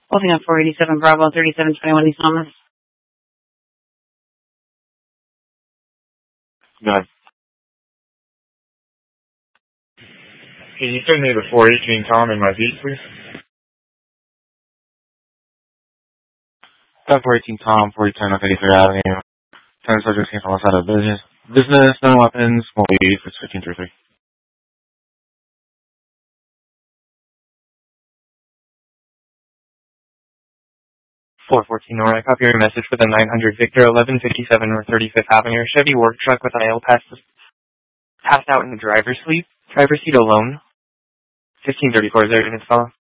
Holding on 487 Bravo, 3721 East Thomas. Go ahead. Can you send me the 418 Tom in my beat, please? Got 418 Tom, 410 on 33rd Avenue. 10 subjects came from outside of business. Business, no weapons, won't be used for 1533. 414 Nora, copy your message for the 900 Victor, 1157 North 35th Avenue. Chevy work truck with aisle passed out in the driver's seat alone. 1534, is there a unit follow?